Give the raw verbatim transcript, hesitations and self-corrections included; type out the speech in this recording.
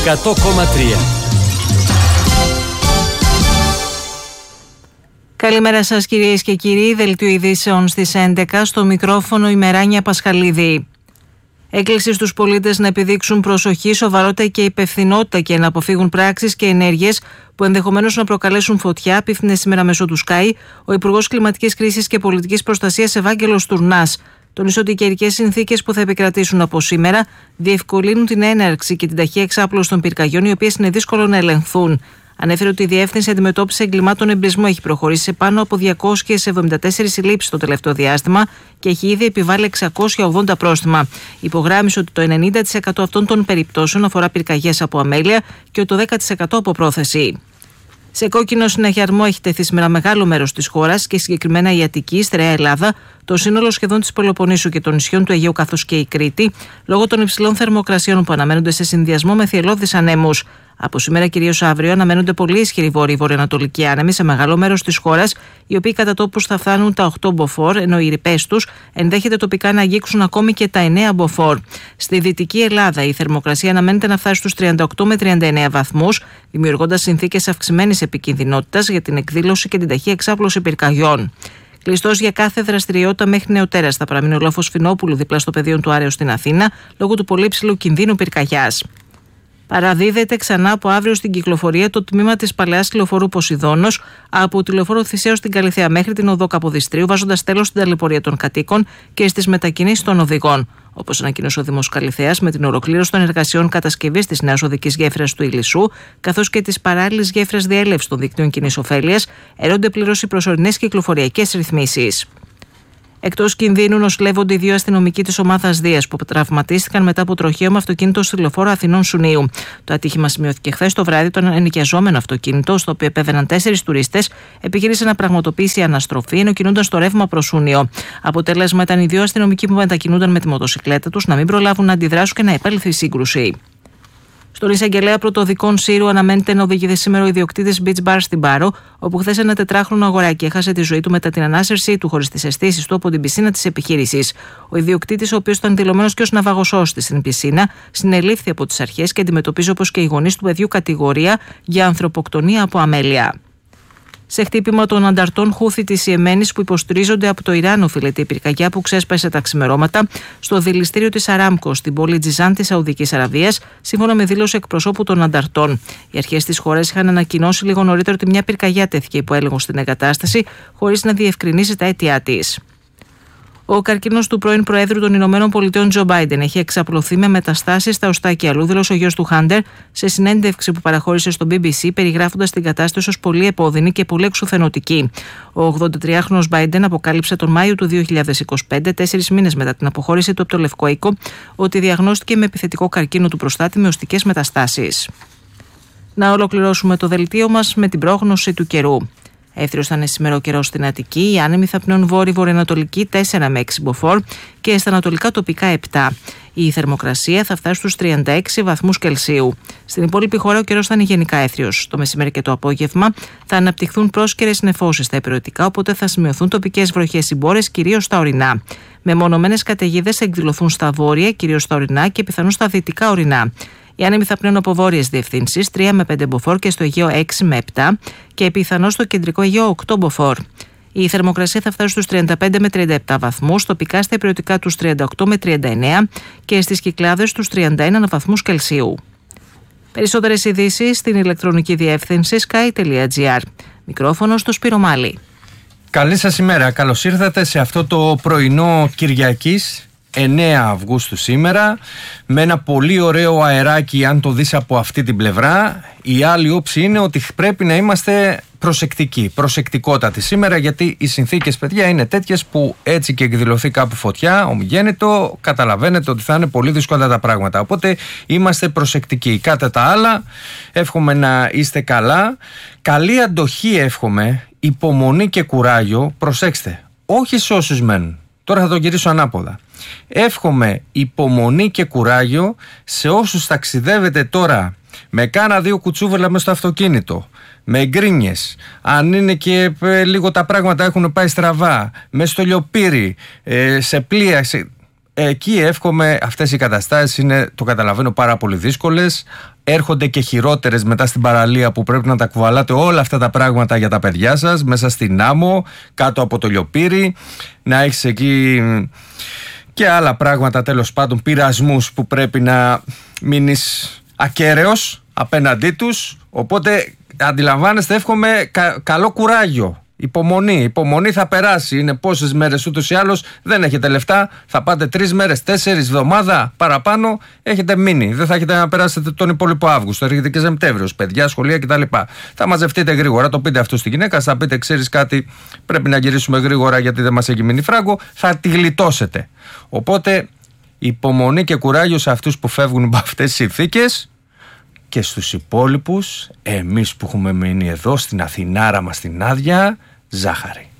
εκατό κόμμα τρία. Καλημέρα σας κυρίες και κύριοι, δελτίο ειδήσεων στις έντεκα, στο μικρόφωνο η Μεράνια Πασχαλίδη. Έκκληση στους πολίτες να επιδείξουν προσοχή, σοβαρότητα και υπευθυνότητα και να αποφύγουν πράξεις και ενέργειες που ενδεχομένως να προκαλέσουν φωτιά, απίφθινε σήμερα μέσω του Sky ο Υπουργός Κλιματικής Κρίσης και Πολιτικής Προστασίας Ευάγγελος Τουρνάς. Τονίζει ότι οι καιρικές συνθήκες που θα επικρατήσουν από σήμερα διευκολύνουν την έναρξη και την ταχεία εξάπλωση των πυρκαγιών, οι οποίες είναι δύσκολο να ελεγχθούν. Ανέφερε ότι η Διεύθυνση Αντιμετώπισης Εγκλημάτων Εμπρισμού έχει προχωρήσει σε πάνω από διακόσιες εβδομήντα τέσσερις συλλήψεις το τελευταίο διάστημα και έχει ήδη επιβάλει εξακόσια ογδόντα πρόστιμα. Υπογράμμισε ότι το ενενήντα τοις εκατό αυτών των περιπτώσεων αφορά πυρκαγιές από αμέλεια και το δέκα τοις εκατό από πρόθεση. Σε κόκκινο συναγερμό έχει τεθεί σήμερα μεγάλο μέρος της χώρας και συγκεκριμένα η Αττική, η Στερεά Ελλάδα, το σύνολο σχεδόν της Πελοποννήσου και των νησιών του Αιγαίου καθώς και η Κρήτη, λόγω των υψηλών θερμοκρασιών που αναμένονται σε συνδυασμό με θυελλώδεις ανέμους. Από σήμερα, κυρίως αύριο, αναμένονται πολύ ισχυροί βόρειοι-βορειοανατολικοί άνεμοι σε μεγάλο μέρος της χώρας, οι οποίοι κατά τόπους θα φτάνουν τα οκτώ μποφόρ, ενώ οι ρηπές τους ενδέχεται τοπικά να αγγίξουν ακόμη και τα εννέα μποφόρ. Στη Δυτική Ελλάδα, η θερμοκρασία αναμένεται να φτάσει στους τριάντα οκτώ με τριάντα εννέα βαθμούς, δημιουργώντας συνθήκες αυξημένης επικινδυνότητας για την εκδήλωση και την ταχεία εξάπλωση πυρκαγιών. Κλειστός για κάθε δραστηριότητα μέχρι νεοτέρας θα παραμείνει ο λόφος Φινόπουλου δίπλα στο πεδίο του Άρεως στην Αθήνα, λόγω του πολύ υψηλού κινδύνου πυρκαγιάς. Παραδίδεται ξανά από αύριο στην κυκλοφορία το τμήμα της παλαιάς λεωφορού Ποσειδώνος από τη λεωφόρο Θησέως στην Καλιθέα μέχρι την οδό Καποδιστρίου, βάζοντας τέλος στην ταλαιπωρία των κατοίκων και στις μετακινήσεις των οδηγών. Όπως ανακοίνωσε ο Δήμος Καλιθέας, με την ολοκλήρωση των εργασιών κατασκευής της νέας οδικής γέφυρας του Ηλισσού, καθώς και της παράλληλης γέφυρας διέλευσης των δικτύων κοινής ωφέλειας, έρονται πλήρως οι προσωρινές κυκλοφοριακές ρυθμίσεις. Εκτός κινδύνου νοσηλεύονται οι δύο αστυνομικοί της ομάδας Δίας που τραυματίστηκαν μετά από τροχαίο με αυτοκίνητο στη λεωφόρο Αθηνών Σουνίου. Το ατύχημα σημειώθηκε χθες το βράδυ. Το ενοικιαζόμενο αυτοκίνητο, στο οποίο επέβαιναν τέσσερις τουρίστες, επιχείρησε να πραγματοποιήσει αναστροφή ενώ κινούνταν στο ρεύμα προς Σούνιο. Αποτέλεσμα ήταν οι δύο αστυνομικοί που μετακινούνταν με τη μοτοσυκλέτα τους να μην προλάβουν να αντιδράσουν και να επέλθει η σύγκρουση. Στον εισαγγελέα πρωτοδικών Σύρου αναμένεται να οδηγηθεί σήμερα ο ιδιοκτήτης Beach Bar στην Πάρο, όπου χθες ένα τετράχρονο αγοράκι έχασε τη ζωή του μετά την ανάσυρσή του χωρίς τις αισθήσεις του από την πισίνα της επιχείρησης. Ο ιδιοκτήτης, ο οποίος ήταν δηλωμένος και ως ναυαγοσώστη στην πισίνα, συνελήφθη από τις αρχές και αντιμετωπίζει όπως και οι γονείς του παιδιού κατηγορία για ανθρωποκτονία από αμέλεια. Σε χτύπημα των ανταρτών Χούθη της Ιεμένης που υποστηρίζονται από το Ιράν, οφείλεται η πυρκαγιά που ξέσπασε τα ξημερώματα στο δηληστήριο της Αράμκο στην πόλη Τζιζάν της Σαουδικής Αραβίας, σύμφωνα με δήλωση εκπροσώπου των ανταρτών. Οι αρχές της χώρας είχαν ανακοινώσει λίγο νωρίτερα ότι μια πυρκαγιά τέθηκε υπό έλεγχο στην εγκατάσταση, χωρίς να διευκρινίσει τα αίτια της. Ο καρκίνος του πρώην Προέδρου των Ηνωμένων Πολιτειών Τζο Μπάιντεν έχει εξαπλωθεί με μεταστάσεις στα οστά και αλλού, δήλωσε ο γιος του Χάντερ σε συνέντευξη που παραχώρησε στο μπι μπι σι, περιγράφοντας την κατάσταση ως πολύ επώδυνη και πολύ εξουθενωτική. Ο ογδοντατριάχρονος Μπάιντεν αποκάλυψε τον Μάιο του δύο χιλιάδες είκοσι πέντε, τέσσερις μήνες μετά την αποχώρηση του από το Λευκό Οίκο, ότι διαγνώστηκε με επιθετικό καρκίνο του προστάτη με οστικές μεταστάσεις. Να ολοκληρώσουμε το δελτίο μας με την πρόγνωση του καιρού. Έθριος θα είναι σήμερα ο καιρός στην Αττική, οι άνεμοι θα πνέουν βόρειο-βορειοανατολική τέσσερα με έξι μποφόρ και στα ανατολικά τοπικά επτά. Η θερμοκρασία θα φτάσει στους τριάντα έξι βαθμούς Κελσίου. Στην υπόλοιπη χώρα ο καιρός θα είναι γενικά έθριος. Το μεσημέρι και το απόγευμα θα αναπτυχθούν πρόσκαιρες νεφώσεις στα υπηρετικά, οπότε θα σημειωθούν τοπικές βροχές ή μπόρες, κυρίως στα ορεινά. Μεμονωμένες καταιγίδες θα εκδηλωθούν στα βόρεια, κυρίως στα ορεινά και πιθανώς στα δυτικά ορεινά. Οι άνεμοι θα πνέουν από βόρειες διευθύνσεις τρία με πέντε μποφόρ και στο Αιγαίο έξι με επτά και πιθανώς στο κεντρικό Αιγαίο οκτώ μποφόρ. Η θερμοκρασία θα φτάσει στους τριάντα πέντε με τριάντα επτά βαθμούς, τοπικά στα υπηρετικά τους τριάντα οκτώ με τριάντα εννέα και στις Κυκλάδες τους τριάντα ένα βαθμούς Κελσίου. Περισσότερες ειδήσεις στην ηλεκτρονική διεύθυνση sky τελεία gr. Μικρόφωνο στο Σπύρο Μάλη. Καλή σας ημέρα. Καλώς ήρθατε σε αυτό το πρωινό Κυριακής, εννέα Αυγούστου σήμερα, με ένα πολύ ωραίο αεράκι αν το δεις από αυτή την πλευρά. Η άλλη όψη είναι ότι πρέπει να είμαστε προσεκτικοί, προσεκτικότατοι σήμερα, γιατί οι συνθήκες, παιδιά, είναι τέτοιες που έτσι και εκδηλωθεί κάπου φωτιά, ομιγέννητο, καταλαβαίνετε ότι θα είναι πολύ δύσκολα τα πράγματα. Οπότε είμαστε προσεκτικοί. Κάτε τα άλλα, εύχομαι να είστε καλά. Καλή αντοχή εύχομαι, υπομονή και κουράγιο. Προσέξτε, όχι σε όσους μένουν. Τώρα θα το γυρίσω ανάποδα. Εύχομαι υπομονή και κουράγιο σε όσους ταξιδεύετε τώρα με κάνα δύο κουτσούβελα μες στο αυτοκίνητο, με γκρίνιες, αν είναι και ε, λίγο τα πράγματα έχουν πάει στραβά, μες στο λιοπύρι, ε, σε πλοία, σε... εκεί εύχομαι, αυτές οι καταστάσεις είναι, το καταλαβαίνω, πάρα πολύ δύσκολες, έρχονται και χειρότερες μετά στην παραλία, που πρέπει να τα κουβαλάτε όλα αυτά τα πράγματα για τα παιδιά σας μέσα στην άμμο, κάτω από το λιοπύρι, να έχεις εκεί και άλλα πράγματα, τέλος πάντων, πειρασμούς που πρέπει να μείνεις ακέραιος απέναντί τους. Οπότε αντιλαμβάνεστε, εύχομαι κα, καλό κουράγιο. Υπομονή, υπομονή, θα περάσει. Είναι πόσες μέρες ούτως ή άλλως, δεν έχετε λεφτά. Θα πάτε τρεις μέρες, τέσσερις, εβδομάδα παραπάνω. Έχετε μείνει. Δεν θα έχετε να περάσετε τον υπόλοιπο Αύγουστο. Έρχεται και Σεπτέμβριος, παιδιά, σχολεία κτλ. Θα μαζευτείτε γρήγορα. Το πείτε αυτό στη γυναίκα, θα πείτε, ξέρεις κάτι, πρέπει να γυρίσουμε γρήγορα γιατί δεν μας έχει μείνει φράγκο. Θα τη γλιτώσετε. Οπότε υπομονή και κουράγιο σε αυτούς που φεύγουν από αυτές τις συνθήκες. Και στους υπόλοιπους, εμείς που έχουμε μείνει εδώ στην Αθηνάρα μας την άδεια, ζάχαρη.